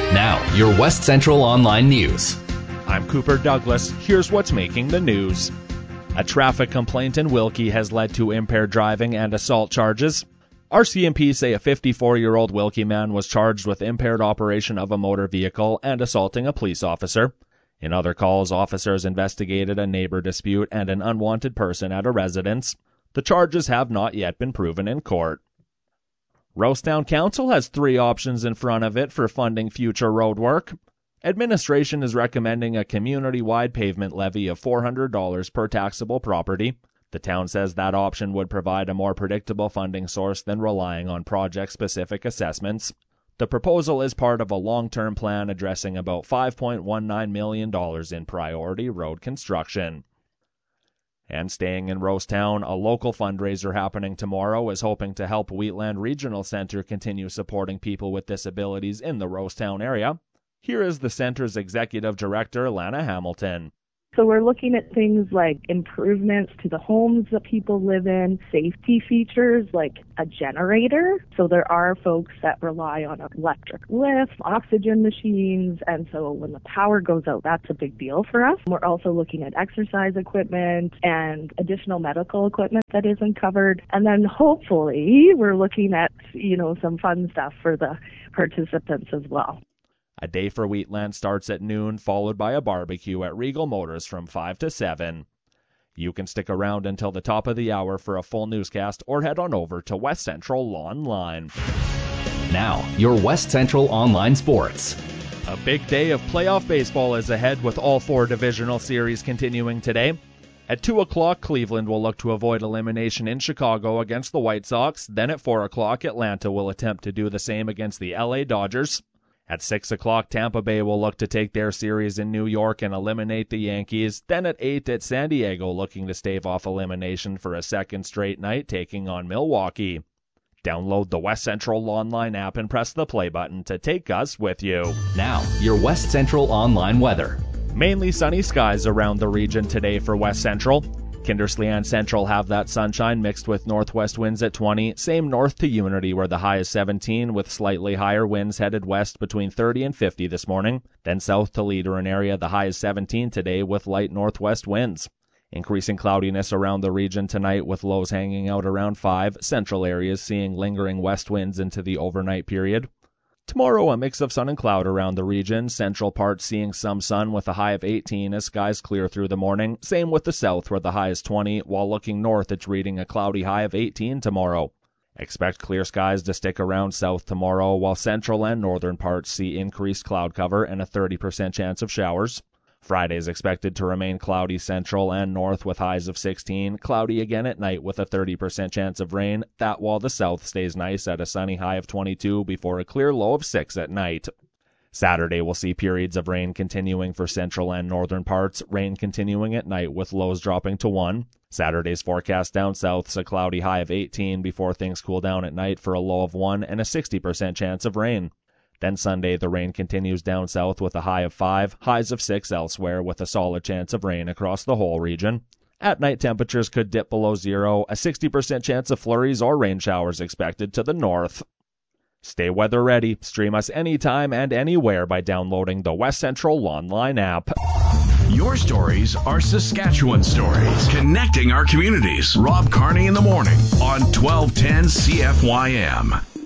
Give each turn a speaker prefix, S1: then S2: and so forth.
S1: Now, your West Central Online News.
S2: I'm Cooper Douglas. Here's what's making the news. A traffic complaint in Wilkie has led to impaired driving and assault charges. RCMP say a 54-year-old Wilkie man was charged with impaired operation of a motor vehicle and assaulting a police officer. In other calls, officers investigated a neighbor dispute and an unwanted person at a residence. The charges have not yet been proven in court. Rosetown Council has 3 options in front of it for funding future road work. Administration is recommending a community-wide pavement levy of $400 per taxable property. The town says that option would provide a more predictable funding source than relying on project-specific assessments. The proposal is part of a long-term plan addressing about $5.19 million in priority road construction. And staying in Rosetown, a local fundraiser happening tomorrow is hoping to help Wheatland Regional Centre continue supporting people with disabilities in the Rosetown area. Here is the center's executive director, Lana Hamilton.
S3: So we're looking at things like improvements to the homes that people live in, safety features like a generator. So there are folks that rely on electric lifts, oxygen machines, and so when the power goes out, that's a big deal for us. We're also looking at exercise equipment and additional medical equipment that isn't covered. And then hopefully we're looking at, some fun stuff for the participants as well.
S2: A day for Wheatland starts at noon, followed by a barbecue at Regal Motors from 5 to 7. You can stick around until the top of the hour for a full newscast or head on over to West Central Online.
S1: Now, your West Central Online Sports.
S2: A big day of playoff baseball is ahead with all 4 divisional series continuing today. At 2 o'clock, Cleveland will look to avoid elimination in Chicago against the White Sox. Then at 4 o'clock, Atlanta will attempt to do the same against the LA Dodgers. At 6 o'clock, Tampa Bay will look to take their series in New York and eliminate the Yankees. Then at 8 at San Diego, looking to stave off elimination for a second straight night, taking on Milwaukee. Download the West Central Online app and press the play button to take us with you.
S1: Now, your West Central Online weather.
S2: Mainly sunny skies around the region today for West Central. Kindersley and Central have that sunshine mixed with northwest winds at 20. Same north to Unity where the high is 17 with slightly higher winds headed west between 30 and 50 this morning. Then south to Leader and area the high is 17 today with light northwest winds. Increasing cloudiness around the region tonight with lows hanging out around 5. Central areas seeing lingering west winds into the overnight period. Tomorrow, a mix of sun and cloud around the region. Central parts seeing some sun with a high of 18 as skies clear through the morning. Same with the south where the high is 20, while looking north it's reading a cloudy high of 18 tomorrow. Expect clear skies to stick around south tomorrow, while central and northern parts see increased cloud cover and a 30% chance of showers. Friday is expected to remain cloudy central and north with highs of 16, cloudy again at night with a 30% chance of rain, that while the south stays nice at a sunny high of 22 before a clear low of 6 at night. Saturday will see periods of rain continuing for central and northern parts, rain continuing at night with lows dropping to 1. Saturday's forecast down south's a cloudy high of 18 before things cool down at night for a low of 1 and a 60% chance of rain. Then Sunday, the rain continues down south with a high of 5, highs of 6 elsewhere with a solid chance of rain across the whole region. At night, temperatures could dip below 0, a 60% chance of flurries or rain showers expected to the north. Stay weather ready. Stream us anytime and anywhere by downloading the West Central Online app.
S4: Your stories are Saskatchewan stories, connecting our communities. Rob Carney in the morning on 1210 CFYM.